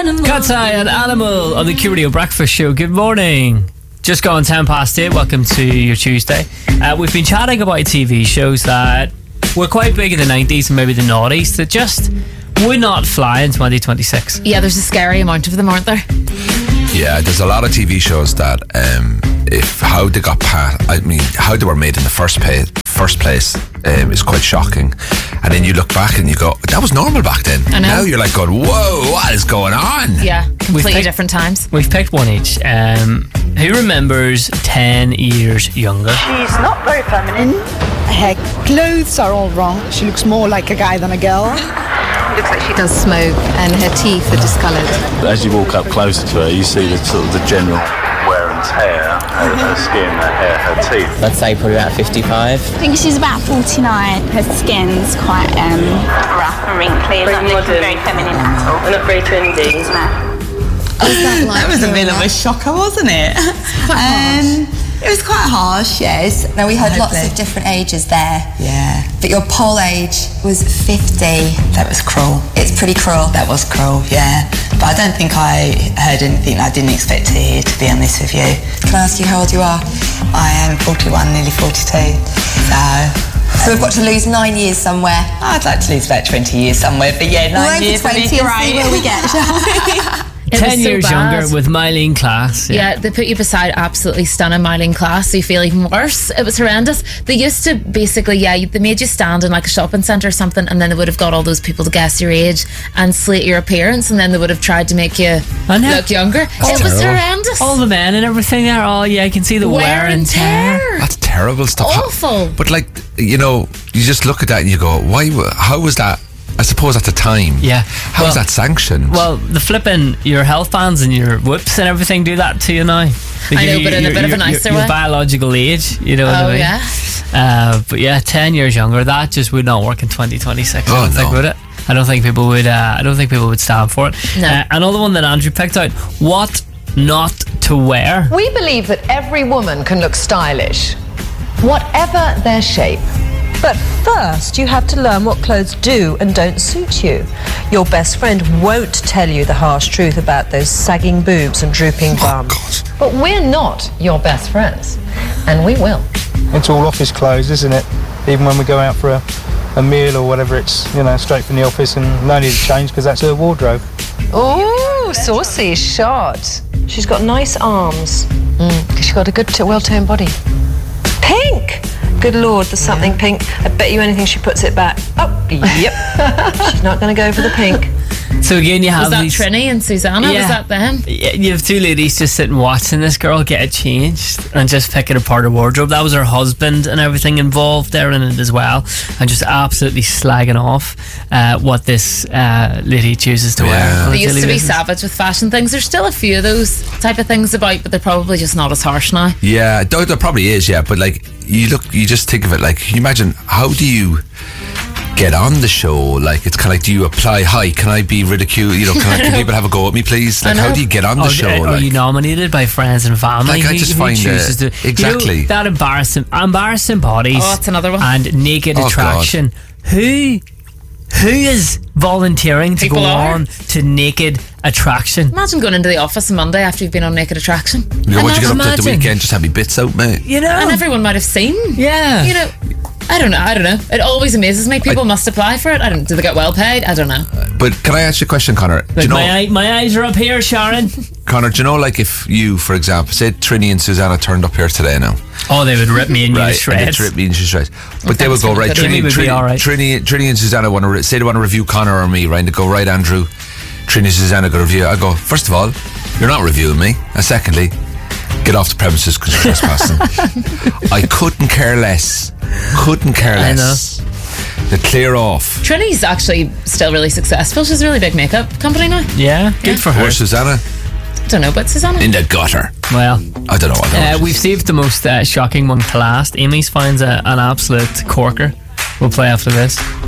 Cat's Eye and Animal on the Q Radio Breakfast Show. Good morning. Just gone 10 past 8. Welcome to your Tuesday. We've been chatting about TV shows that were quite big in the 90s and maybe the noughties that just would not fly in 2026. Yeah, there's a scary amount of them, aren't there? Yeah, there's a lot of TV shows that how they were made in the first place is quite shocking. And then you look back and you go, that was normal back then. I know. Now you're like going, whoa, what is going on? Yeah, completely different times. We've picked one each. Who remembers 10 years younger? She's not very feminine. Her clothes are all wrong. She looks more like a guy than a girl. Looks like she does smoke and her teeth are discoloured. As you walk up closer to her, you see the sort of the general wear and tear, her skin, her hair, her teeth. I'd say probably about 55. I think she's about 49. Her skin's quite rough and wrinkly. Very not looking modern. very feminine at all. Not very trendy. That was a bit of a shocker, wasn't it? It was quite harsh, yes. Now we had lots of different ages there. Yeah. But your poll age was 50. That was cruel. It's pretty cruel. That was cruel, yeah. But I don't think I heard anything I didn't expect to hear, to be honest with you. Can I ask you how old you are? I am 41, nearly 42. So we've got to lose 9 years somewhere. I'd like to lose about 20 years somewhere, but yeah, 9 years We'll aim for 20 and see where we get, shall we? 10 years younger with Mylene Class. Yeah, they put you beside absolutely stunning Mylene Class, so you feel even worse. It was horrendous. They used to basically, they made you stand in like a shopping centre or something, and then they would have got all those people to guess your age and slate your appearance, and then they would have tried to make you look younger. It was horrendous. All the men and everything there. Oh yeah, I can see the wear and tear. That's terrible stuff. Awful. But like, you just look at that and you go, why? How was that? I suppose at the time. Yeah. How is that sanctioned? Well, the flipping, your health bands and your whips and everything do that to you now. I know, but in a bit of a nicer way. Your biological age, you know what I mean? Yeah. But yeah, 10 years younger, that just would not work in 2026. I don't think, would it? I don't think people would stand for it. No. Another one that Andrew picked out, what not to wear. We believe that every woman can look stylish, whatever their shape. But first, you have to learn what clothes do and don't suit you. Your best friend won't tell you the harsh truth about those sagging boobs and drooping bums. But we're not your best friends, and we will. It's all office clothes, isn't it? Even when we go out for a meal or whatever, it's, straight from the office and no need to change because that's her wardrobe. Ooh, saucy shot. She's got nice arms. She's got a good, well-toned body. Pink! Good Lord, there's something pink. I bet you anything she puts it back. Oh, yep. She's not going to go for the pink. So again, you have was that Trini and Susanna? Yeah. Was that them? Yeah, you have two ladies just sitting watching this girl get it changed and just picking apart her wardrobe. That was her husband and everything involved there in it as well, and just absolutely slagging off what this lady chooses to wear. They used to be savage with fashion things. There's still a few of those type of things about, but they're probably just not as harsh now. Yeah, there probably is, yeah. But like, you just think of it like, can you imagine, how do you get on the show? Like, it's kind of like, do you apply, hi, can I be ridiculed? Can people have a go at me, please? Like, how do you get on the show? Are you nominated by friends and family? Like, I just find it exactly that embarrassing bodies. Oh, that's another one. And naked attraction. God. Who is volunteering to go on to naked attraction? Imagine going into the office on Monday after you've been on naked attraction. Would you get up to the weekend, just have your bits out, mate? And everyone might have seen. Yeah. I don't know. It always amazes me. People must apply for it. Do they get well paid? I don't know. But can I ask you a question, Connor? My eyes are up here, Sharon. Connor, do you know, like, if you, for example, say Trini and Susanna turned up here today now? Oh, they would rip me in to shreds. They'd rip me into shreds. But they would go, right, Trini and Susanna want to say they want to review Connor or me, right? And they go, right, Andrew, Trini and Susanna go review. I go, first of all, you're not reviewing me. And secondly, get off the premises because you're trespassing. I couldn't care less. I know. They clear off. Trini's actually still really successful. She's a really big makeup company now. Yeah, good for her. Where's Susanna? Don't know about Susanna. In the gutter. Well, I don't know. We've saved the most shocking one to last. Amy's finds an absolute corker. We'll play after this.